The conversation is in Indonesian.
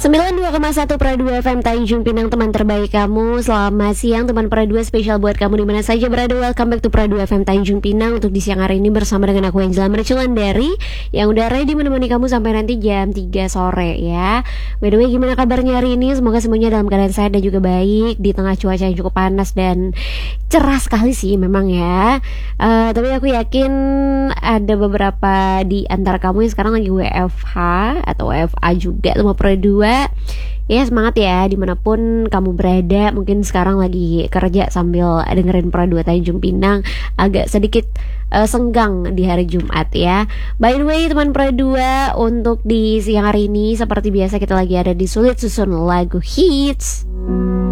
92,1 Pra 2 FM Tanjung Pinang, teman terbaik kamu. Selamat siang teman Pra 2, spesial buat kamu dimana saja berada. Welcome back to Pra 2 FM Tanjung Pinang. Untuk di siang hari ini bersama dengan aku Angela Merculandari, yang udah ready menemani kamu sampai nanti jam 3 sore ya. By the way, gimana kabarnya hari ini? Semoga semuanya dalam keadaan sehat dan juga baik di tengah cuaca yang cukup panas dan cerah sekali sih memang ya. Tapi aku yakin ada beberapa di antara kamu yang sekarang lagi WFH atau WFA juga sama Pra 2. Ya semangat ya dimanapun kamu berada. Mungkin sekarang lagi kerja sambil dengerin Pra 2 Tanjung Pinang, agak sedikit senggang di hari Jumat ya. By the way teman Pra 2, untuk di siang hari ini seperti biasa kita lagi ada di Sulit Susun Lagu Hits.